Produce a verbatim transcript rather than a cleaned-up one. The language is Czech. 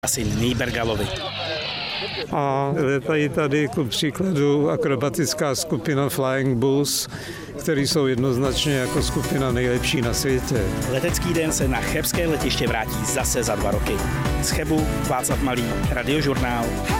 asi Nýbergalovi. A letají tady ku příkladu akrobatická skupina Flying Bulls, který jsou jednoznačně jako skupina nejlepší na světě. Letecký den se na chebské letiště vrátí zase za dva roky. Z Chebu Václav Malý, Radiožurnál.